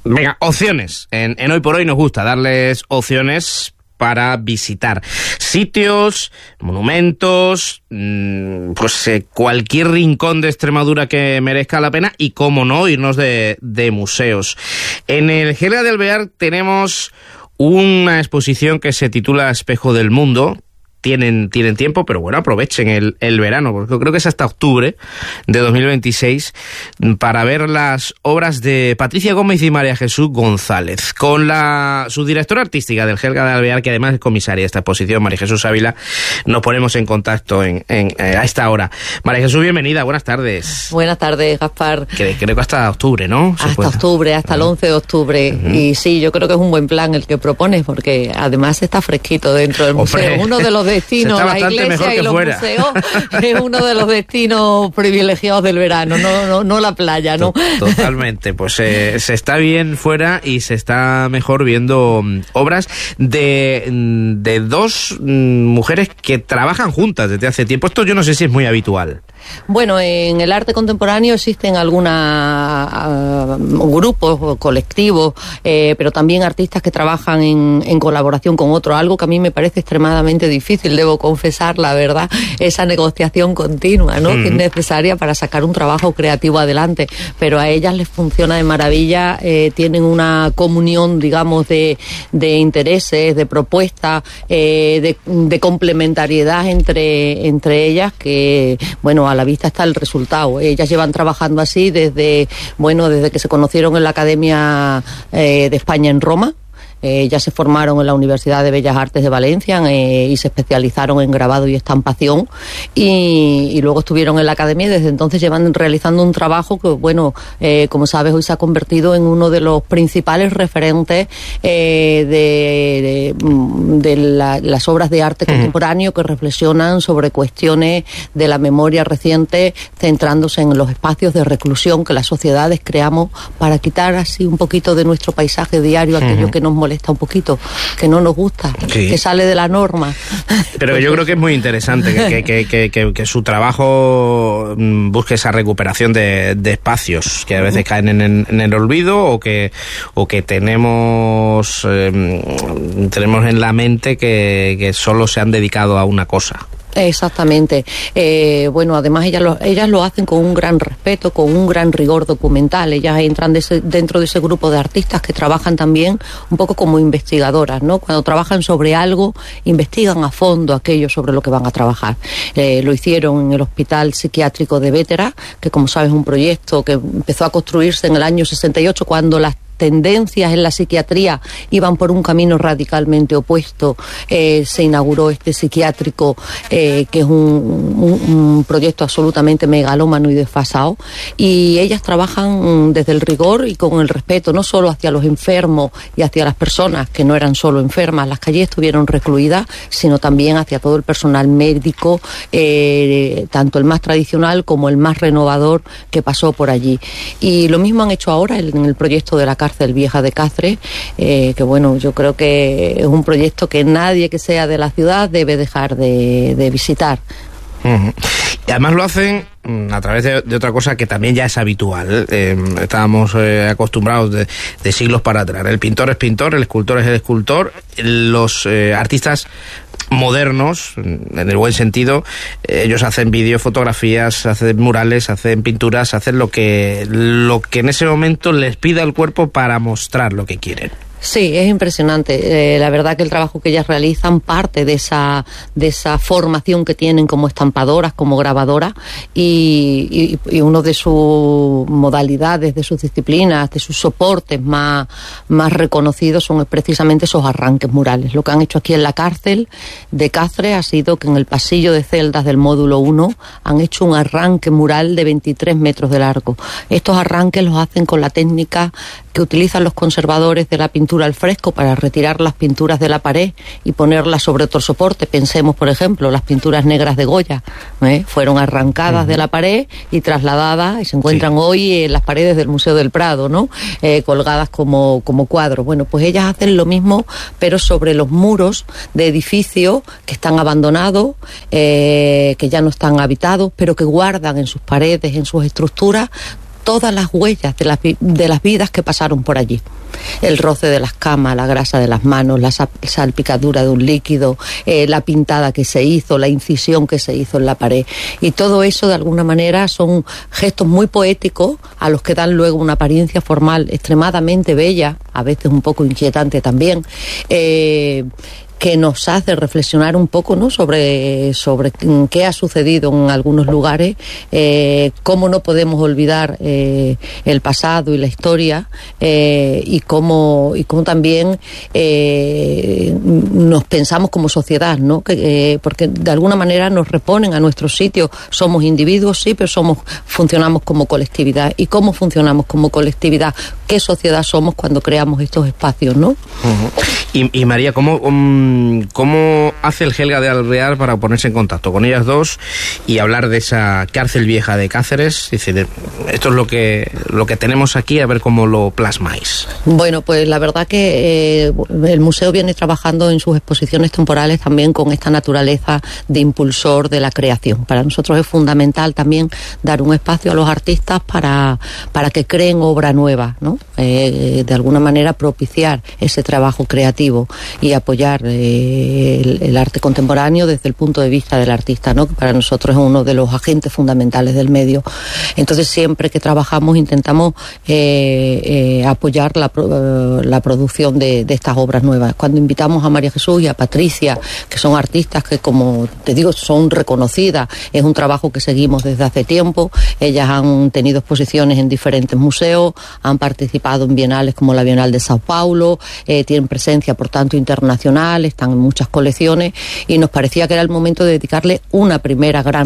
Venga, opciones. En Hoy por Hoy nos gusta darles opciones para visitar sitios, monumentos, cualquier rincón de Extremadura que merezca la pena y, cómo no, irnos de museos. En el Gelga de Alvear tenemos una exposición que se titula Espejo del Mundo. Tienen tiempo, pero bueno, aprovechen el verano, porque creo que es hasta octubre de 2026, para ver las obras de Patricia Gómez y María Jesús González. Con su directora artística del Gelga de Alvear, que además es comisaria de esta exposición, María Jesús Ávila, nos ponemos en contacto a esta hora. María Jesús, bienvenida, buenas tardes. Buenas tardes, Gaspar. Creo que hasta octubre, ¿no? Hasta el 11 de octubre. Y sí, yo creo que es un buen plan el que propones, porque además está fresquito dentro del museo. Uno de los destinos, la iglesia y los museos, es uno de los destinos privilegiados del verano, no la playa, ¿no? Totalmente, pues se está bien fuera y se está mejor viendo obras de dos mujeres que trabajan juntas desde hace tiempo. Esto yo no sé si es muy habitual. Bueno, en el arte contemporáneo existen algunos grupos o colectivos, pero también artistas que trabajan en colaboración con otros, algo que a mí me parece extremadamente difícil, debo confesar la verdad, esa negociación continua, ¿no? Que es necesaria para sacar un trabajo creativo adelante, pero a ellas les funciona de maravilla, tienen una comunión, digamos, de intereses, de propuestas, de complementariedad entre ellas, que, bueno, a la vista está el resultado. Ellas llevan trabajando así desde que se conocieron en la Academia de España en Roma. Ya se formaron en la Universidad de Bellas Artes de Valencia y se especializaron en grabado y estampación y luego estuvieron en la academia y desde entonces llevan realizando un trabajo que, como sabes, hoy se ha convertido en uno de los principales referentes de las obras de arte contemporáneo que reflexionan sobre cuestiones de la memoria reciente, centrándose en los espacios de reclusión que las sociedades creamos para quitar así un poquito de nuestro paisaje diario aquello que nos molesta un poquito, que no nos gusta, que sale de la norma. Pero yo creo que es muy interesante que su trabajo busque esa recuperación de espacios que a veces caen en el olvido o que tenemos en la mente que solo se han dedicado a una cosa. Exactamente. Además ellas lo hacen con un gran respeto, con un gran rigor documental. Ellas entran dentro de ese grupo de artistas que trabajan también un poco como investigadoras, ¿no? Cuando trabajan sobre algo, investigan a fondo aquello sobre lo que van a trabajar. Lo hicieron en el Hospital Psiquiátrico de Vétera, que, como sabes, es un proyecto que empezó a construirse en el año 68, cuando las tendencias en la psiquiatría iban por un camino radicalmente opuesto. Se inauguró este psiquiátrico, que es un proyecto absolutamente megalómano y desfasado, y ellas trabajan desde el rigor y con el respeto, no solo hacia los enfermos y hacia las personas que no eran solo enfermas, las que allí estuvieron recluidas, sino también hacia todo el personal médico, tanto el más tradicional como el más renovador que pasó por allí. Y lo mismo han hecho ahora en el proyecto de la cárcel vieja de Cáceres, yo creo que es un proyecto que nadie que sea de la ciudad debe dejar de visitar. Y además lo hacen a través de otra cosa que también ya es habitual. Estábamos acostumbrados de siglos para atrás. El pintor es pintor, el escultor es el escultor. Los artistas modernos, en el buen sentido, ellos hacen vídeos, fotografías, hacen murales, hacen pinturas, hacen lo que en ese momento les pida el cuerpo para mostrar lo que quieren. Sí, es impresionante. La verdad que el trabajo que ellas realizan parte de esa formación que tienen como estampadoras, como grabadoras, y uno de sus modalidades, de sus disciplinas, de sus soportes más reconocidos son precisamente esos arranques murales. Lo que han hecho aquí en la cárcel de Cáceres ha sido que en el pasillo de celdas del módulo 1 han hecho un arranque mural de 23 metros de largo. Estos arranques los hacen con la técnica que utilizan los conservadores de la pintura al fresco para retirar las pinturas de la pared y ponerlas sobre otro soporte. Pensemos, por ejemplo, las pinturas negras de Goya, fueron arrancadas de la pared y trasladadas y se encuentran hoy en las paredes del Museo del Prado, ¿no? Colgadas como cuadros. Bueno, pues ellas hacen lo mismo, pero sobre los muros de edificios que están abandonados, que ya no están habitados, pero que guardan en sus paredes, en sus estructuras, todas las huellas de las vidas que pasaron por allí. El roce de las camas, la grasa de las manos, la salpicadura de un líquido, la pintada que se hizo, la incisión que se hizo en la pared. Y todo eso, de alguna manera, son gestos muy poéticos a los que dan luego una apariencia formal extremadamente bella, a veces un poco inquietante también, que nos hace reflexionar un poco, ¿no?, sobre qué ha sucedido en algunos lugares, cómo no podemos olvidar el pasado y la historia, y cómo también nos pensamos como sociedad, ¿no? Porque de alguna manera nos reponen a nuestro sitio. Somos individuos, sí, pero funcionamos como colectividad. ¿Y cómo funcionamos como colectividad? ¿Qué sociedad somos cuando creamos estos espacios, no? Y María, ¿cómo hace el Helga de Alvear para ponerse en contacto con ellas dos y hablar de esa cárcel vieja de Cáceres? Es decir, esto es lo que tenemos aquí, a ver cómo lo plasmáis. Bueno, pues la verdad que el museo viene trabajando en sus exposiciones temporales también con esta naturaleza de impulsor de la creación. Para nosotros es fundamental también dar un espacio a los artistas para que creen obra nueva, ¿no? De alguna manera propiciar ese trabajo creativo y apoyar el arte contemporáneo desde el punto de vista del artista, ¿no?, que para nosotros es uno de los agentes fundamentales del medio. Entonces, siempre que trabajamos intentamos apoyar la producción de estas obras nuevas. Cuando invitamos a María Jesús y a Patricia, que son artistas que, como te digo, son reconocidas, es un trabajo que seguimos desde hace tiempo. Ellas han tenido exposiciones en diferentes museos, han participado en bienales como la Bienal de Sao Paulo, tienen presencia, por tanto, internacional, están en muchas colecciones, y nos parecía que era el momento de dedicarle una primera gran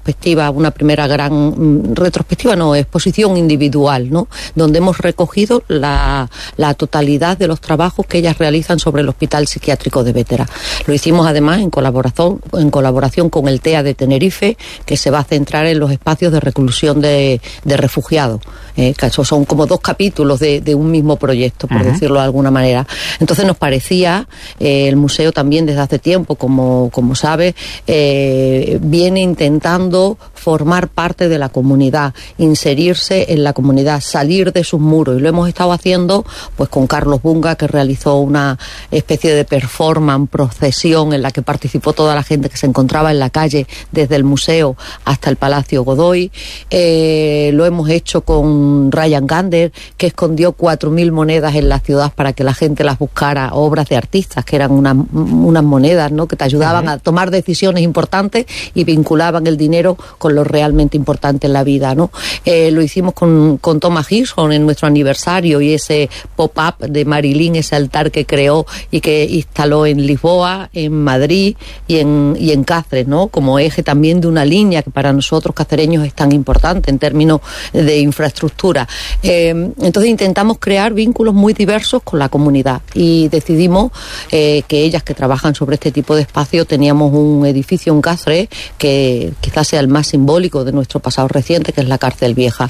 exposición individual, ¿no?, donde hemos recogido la totalidad de los trabajos que ellas realizan sobre el Hospital Psiquiátrico de Vétera. Lo hicimos además en colaboración con el TEA de Tenerife, que se va a centrar en los espacios de reclusión de refugiados. Que son como dos capítulos de un mismo proyecto, por decirlo de alguna manera. Entonces nos parecía, el museo también desde hace tiempo, como sabes, viene intentando formar parte de la comunidad, inserirse en la comunidad, salir de sus muros, y lo hemos estado haciendo pues con Carlos Bunga, que realizó una especie de performance, procesión, en la que participó toda la gente que se encontraba en la calle, desde el museo hasta el Palacio Godoy. Lo hemos hecho con Ryan Gander, que escondió 4.000 monedas en la ciudad para que la gente las buscara, obras de artistas, que eran unas monedas, ¿no?, que te ayudaban a tomar decisiones importantes y vinculaban el dinero con lo realmente importante en la vida, ¿no? Lo hicimos con Thomas Gibson en nuestro aniversario, y ese pop-up de Marilyn, ese altar que creó y que instaló en Lisboa, en Madrid y en Cáceres, ¿no?, como eje también de una línea que para nosotros cacereños es tan importante en términos de infraestructura. Entonces intentamos crear vínculos muy diversos con la comunidad, y decidimos que ellas, que trabajan sobre este tipo de espacio, teníamos un edificio en Cáceres que quizás sea el más simbólico de nuestro pasado reciente, que es la cárcel vieja.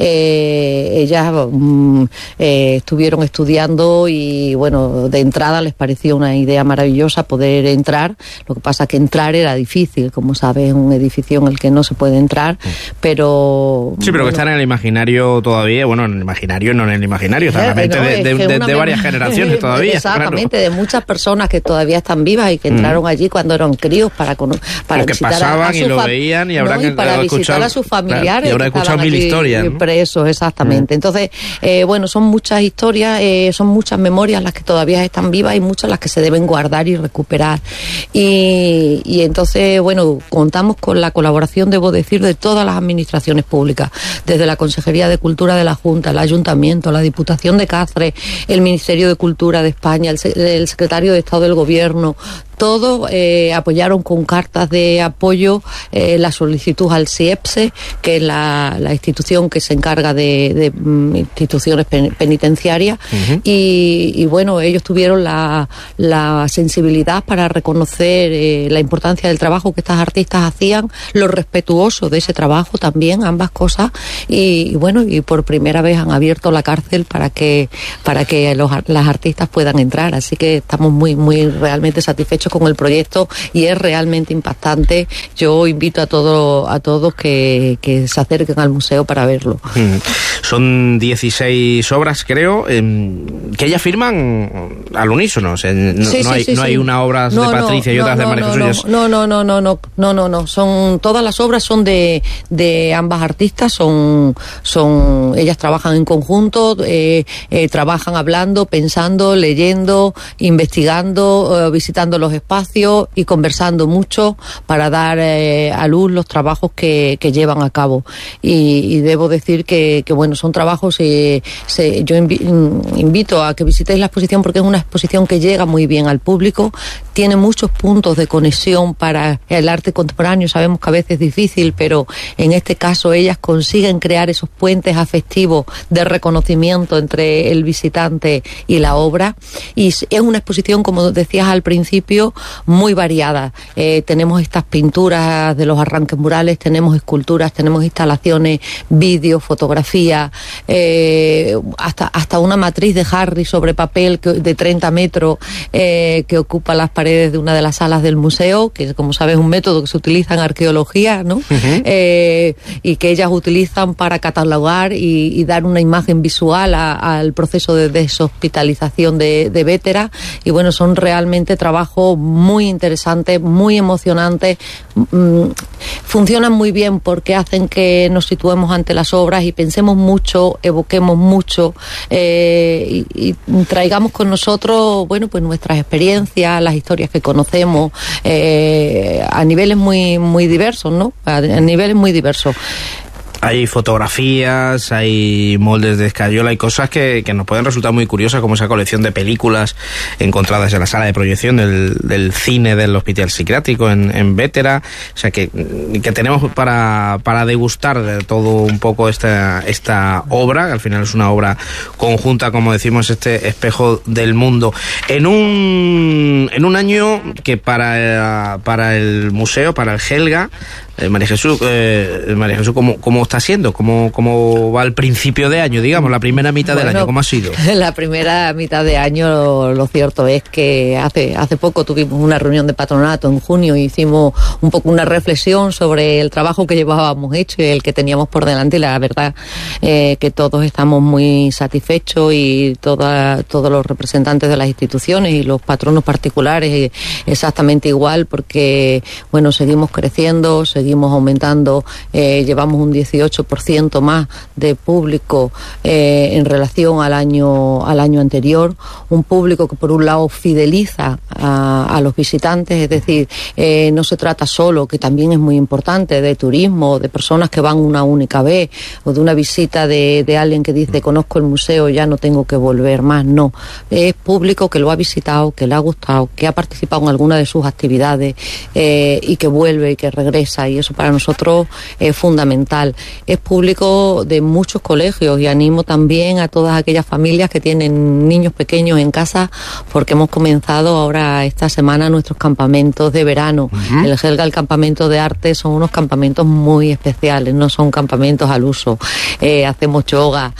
Ellas estuvieron estudiando y, bueno, de entrada les pareció una idea maravillosa poder entrar. Lo que pasa que entrar era difícil, como sabes, es un edificio en el que no se puede entrar, pero... Sí, pero que están en el imaginario todavía, bueno, en el imaginario, no en el imaginario, está en la mente de varias generaciones todavía. Exactamente, claro. De muchas personas que todavía están vivas y que entraron allí cuando eran críos para visitar pasaban y lo veían y habrán para visitar a sus familiares. Claro, y habrán escuchado mil historias, ¿no? Presos, exactamente. Entonces, bueno, son muchas historias, son muchas memorias las que todavía están vivas y muchas las que se deben guardar y recuperar. Y entonces, bueno, contamos con la colaboración, debo decir, de todas las administraciones públicas, desde la Consejería de Cultura de la Junta, el Ayuntamiento, la Diputación de Cáceres, el Ministerio de Cultura de España, el Secretario de Estado del Gobierno. Todos apoyaron con cartas de apoyo la solicitud al CIEPSE, que es la institución que se encarga de instituciones penitenciarias, y bueno, ellos tuvieron la sensibilidad para reconocer la importancia del trabajo que estas artistas hacían, lo respetuoso de ese trabajo también, ambas cosas, y bueno, y por primera vez han abierto la cárcel para que las artistas puedan entrar, así que estamos muy realmente satisfechos satisfechos con el proyecto y es realmente impactante. Yo invito a todos que se acerquen al museo para verlo. Son 16 obras, creo, que ellas firman al unísono. O sea, no hay una obra de Patricia y otras de María Jesús. No. Todas las obras son de ambas artistas. Ellas trabajan en conjunto, trabajan hablando, pensando, leyendo, investigando, visitando los espacios y conversando mucho para dar a luz los trabajos que llevan a cabo. Y debo decir que bueno, son trabajos, yo invito a que visitéis la exposición porque es una exposición que llega muy bien al público, tiene muchos puntos de conexión para el arte contemporáneo. Sabemos que a veces es difícil, pero en este caso ellas consiguen crear esos puentes afectivos de reconocimiento entre el visitante y la obra, y es una exposición, como decías al principio, muy variada. Tenemos estas pinturas de los arranques murales, tenemos esculturas, tenemos instalaciones, vídeos, fotografía, hasta una matriz de Harry sobre papel de 30 metros que ocupa las paredes de una de las salas del museo, que como sabes es un método que se utiliza en arqueología, ¿no? Y que ellas utilizan para catalogar y dar una imagen visual al proceso de deshospitalización de Vétera. Y bueno, son realmente trabajos muy interesantes, muy emocionantes, funcionan muy bien porque hacen que nos situemos ante las obras y pensemos mucho, evoquemos mucho, y traigamos con nosotros, bueno, pues nuestras experiencias, las historias que conocemos, a niveles muy diversos, ¿no? A niveles muy diversos. Hay fotografías, hay moldes de escayola, hay cosas que nos pueden resultar muy curiosas, como esa colección de películas encontradas en la sala de proyección del cine del Hospital Psiquiátrico en Vétera. O sea, que tenemos para degustar de todo un poco esta obra, que al final es una obra conjunta, como decimos, este espejo del mundo. En un año que para el museo, para el Helga, María Jesús, ¿cómo está siendo? ¿Cómo va el principio de año, digamos, la primera mitad del año? ¿Cómo ha sido? La primera mitad de año, lo cierto es que hace poco tuvimos una reunión de patronato en junio y hicimos un poco una reflexión sobre el trabajo que llevábamos hecho y el que teníamos por delante, y la verdad que todos estamos muy satisfechos, y todos los representantes de las instituciones y los patronos particulares exactamente igual, porque bueno, seguimos creciendo, seguimos aumentando, llevamos un 18% más de público en relación al año anterior, un público que por un lado fideliza a los visitantes, es decir, no se trata solo, que también es muy importante, de turismo, de personas que van una única vez, o de una visita de alguien que dice conozco el museo, ya no tengo que volver más. No, es público que lo ha visitado, que le ha gustado, que ha participado en alguna de sus actividades, y que vuelve y que regresa, y eso para nosotros es fundamental. Es público de muchos colegios, y animo también a todas aquellas familias que tienen niños pequeños en casa, porque hemos comenzado ahora esta semana nuestros campamentos de verano. El Helga, el campamento de arte, son unos campamentos muy especiales, no son campamentos al uso. Hacemos yoga,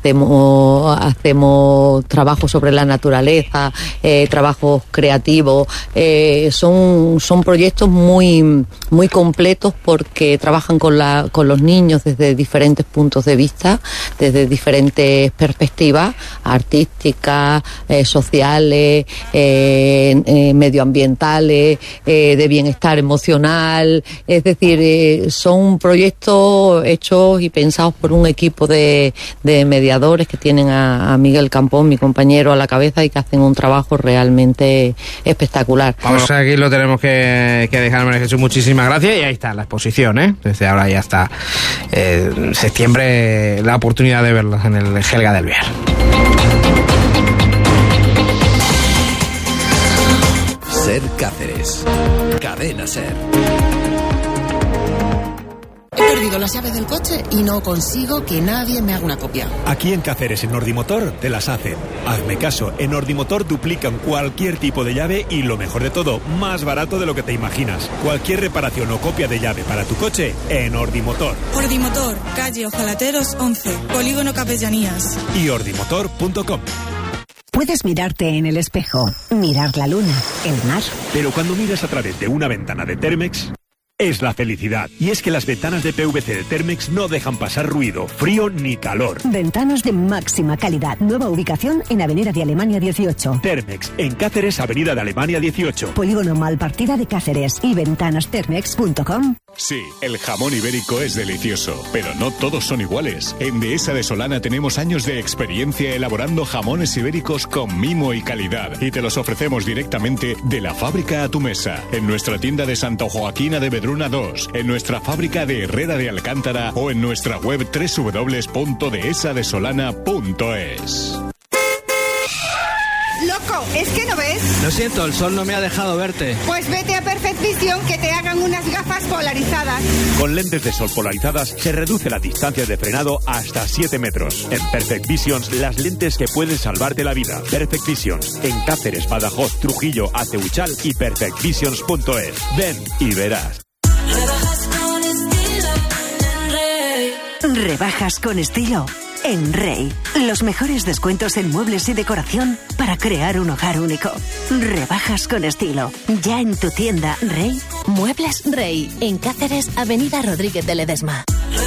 hacemos trabajo sobre la naturaleza, trabajos creativos, son proyectos muy completos, porque trabajan con los niños desde diferentes puntos de vista, desde diferentes perspectivas artísticas, sociales, medioambientales, de bienestar emocional. Es decir, son proyectos hechos y pensados por un equipo de mediadores que tienen a Miguel Campón, mi compañero, a la cabeza, y que hacen un trabajo realmente espectacular. Vamos, aquí lo tenemos que dejar, María Jesús. Muchísimas gracias, y ahí está la exposición, ¿eh? Desde ahora ya está en septiembre la oportunidad de verlos en el Helga del Bear. Ser Cáceres, Cadena Ser. He perdido las llaves del coche y no consigo que nadie me haga una copia. Aquí en Cáceres, en Nordimotor, te las hacen. Hazme caso, en Nordimotor duplican cualquier tipo de llave, y lo mejor de todo, más barato de lo que te imaginas. Cualquier reparación o copia de llave para tu coche, en Nordimotor. Nordimotor, calle Ojalateros 11, Polígono Capellanías. Y ordimotor.com. Puedes mirarte en el espejo, mirar la luna, el mar. Pero cuando miras a través de una ventana de Thermex, es la felicidad. Y es que las ventanas de PVC de Thermex no dejan pasar ruido, frío ni calor. Ventanas de máxima calidad. Nueva ubicación en Avenida de Alemania 18. Thermex, en Cáceres, Avenida de Alemania 18. Polígono Malpartida de Cáceres y ventanasthermex.com. Sí, el jamón ibérico es delicioso, pero no todos son iguales. En Dehesa de Solana tenemos años de experiencia elaborando jamones ibéricos con mimo y calidad, y te los ofrecemos directamente de la fábrica a tu mesa, en nuestra tienda de Santa Joaquina de Vedruna 2, en nuestra fábrica de Herrera de Alcántara o en nuestra web www.dehesadesolana.es. ¡Loco! ¿Es que no ves? Lo siento, el sol no me ha dejado verte. Pues vete a Perfect Vision que te hagan unas gafas polarizadas. Con lentes de sol polarizadas se reduce la distancia de frenado hasta 7 metros. En Perfect Visions, las lentes que pueden salvarte la vida. Perfect Visions, en Cáceres, Badajoz, Trujillo, Aceuchal y perfectvisions.es. Ven y verás. Rebajas con estilo en Rey. Los mejores descuentos en muebles y decoración para crear un hogar único. Rebajas con estilo. Ya en tu tienda Rey. Muebles Rey. En Cáceres, Avenida Rodríguez de Ledesma.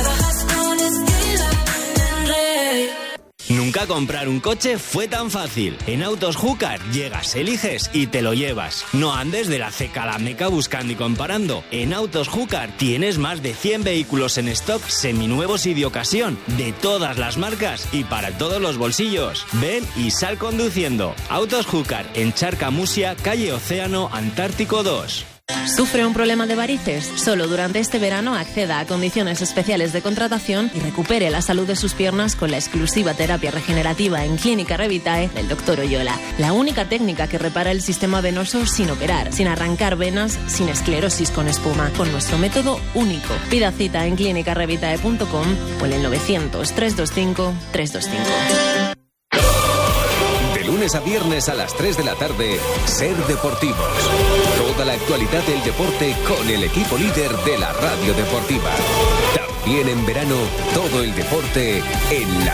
Nunca comprar un coche fue tan fácil. En Autos Júcar llegas, eliges y te lo llevas. No andes de la ceca a la meca buscando y comparando. En Autos Júcar tienes más de 100 vehículos en stock seminuevos y de ocasión, de todas las marcas y para todos los bolsillos. Ven y sal conduciendo. Autos Júcar, en Charca Musia, calle Océano, Antártico 2. ¿Sufre un problema de varices? Solo durante este verano acceda a condiciones especiales de contratación y recupere la salud de sus piernas con la exclusiva terapia regenerativa en Clínica Revitae del Dr. Oyola. La única técnica que repara el sistema venoso sin operar, sin arrancar venas, sin esclerosis con espuma, con nuestro método único. Pida cita en clinicarevitae.com o en el 900 325 325. Lunes a viernes a las 3 de la tarde, Ser Deportivos. Toda la actualidad del deporte con el equipo líder de la radio deportiva. También en verano, todo el deporte en la